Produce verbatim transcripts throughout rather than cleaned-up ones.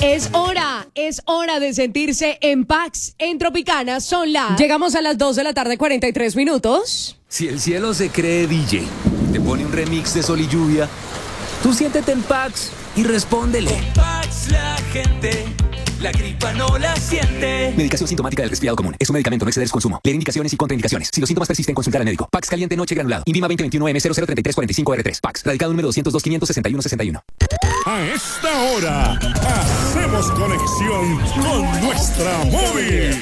Es hora, es hora de sentirse en Pax. En Tropicana son las... Llegamos a las dos de la tarde, cuarenta y tres minutos. Si el cielo se cree D J, te pone un remix de Sol y Lluvia, tú siéntete en Pax y respóndele. En Pax la gente, la gripa no la siente. Medicación sintomática del resfriado común. Es un medicamento, no exceder su consumo. Leer indicaciones y contraindicaciones. Si los síntomas persisten, consultar al médico. Pax caliente noche granulado. INVIMA veinte veintiuno M cero cero treinta y tres cuarenta y cinco R tres. Pax. Radicado número doscientos dos, quinientos sesenta y uno, sesenta y uno. A esta hora, hacemos conexión con nuestra móvil.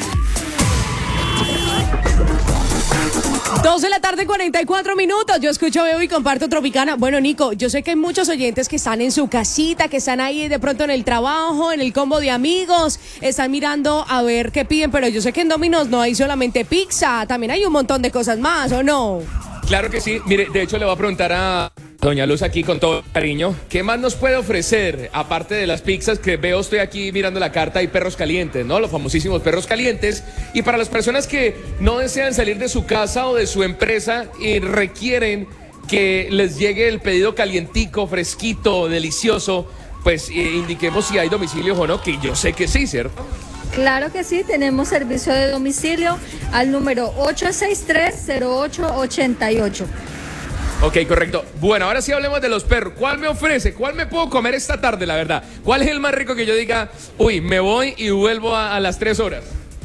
Dos de la tarde, cuarenta y cuatro minutos. Yo escucho, veo y comparto Tropicana. Bueno, Nico, yo sé que hay muchos oyentes que están en su casita, que están ahí de pronto en el trabajo, en el combo de amigos, están mirando a ver qué piden, pero yo sé que en Domino's no hay solamente pizza, también hay un montón de cosas más, ¿o no? Claro que sí. Mire, de hecho le voy a preguntar a doña Luz aquí con todo cariño, ¿qué más nos puede ofrecer? Aparte de las pizzas que veo, estoy aquí mirando la carta, hay perros calientes, ¿no? Los famosísimos perros calientes. Y para las personas que no desean salir de su casa o de su empresa y requieren que les llegue el pedido calientico, fresquito, delicioso, pues eh, indiquemos si hay domicilios o no, que yo sé que sí, ¿cierto? Claro que sí, tenemos servicio de domicilio al número ocho seis tres, cero ocho ocho ocho. Ok, correcto. Bueno, ahora sí hablemos de los perros. ¿Cuál me ofrece? ¿Cuál me puedo comer esta tarde, la verdad? ¿Cuál es el más rico que yo diga, uy, me voy y vuelvo a, a las tres horas?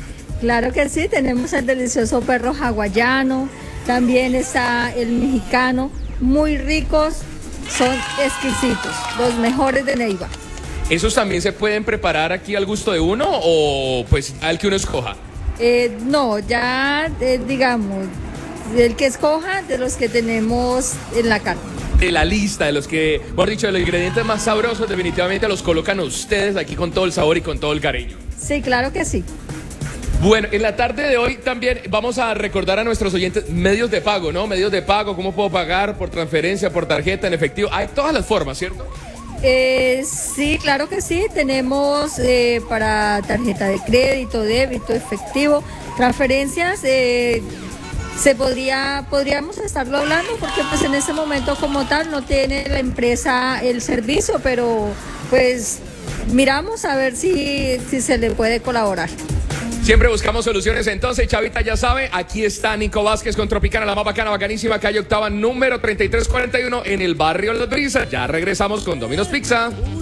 Claro que sí, tenemos el delicioso perro hawaiano, también está el mexicano, muy ricos, son exquisitos, los mejores de Neiva. ¿Esos también se pueden preparar aquí al gusto de uno o pues al que uno escoja? Eh, no, ya eh, digamos, el que escoja de los que tenemos en la carta. De la lista, de los que, mejor dicho, de los ingredientes más sabrosos, definitivamente los colocan ustedes aquí con todo el sabor y con todo el cariño. Sí, claro que sí. Bueno, en la tarde de hoy también vamos a recordar a nuestros oyentes medios de pago, ¿no? Medios de pago, cómo puedo pagar por transferencia, por tarjeta, en efectivo. Hay todas las formas, ¿cierto? Eh, sí, claro que sí. Tenemos eh, para tarjeta de crédito, débito, efectivo, transferencias. Eh, se podría, podríamos estarlo hablando porque pues en ese momento como tal no tiene la empresa el servicio, pero pues miramos a ver si, si se le puede colaborar. Siempre buscamos soluciones, entonces, Chavita ya sabe, aquí está Nico Vázquez con Tropicana, la más bacana, bacanísima, calle Octava, número treinta y tres cuarenta y uno, en el barrio Las Brisas. Ya regresamos con Domino's Pizza.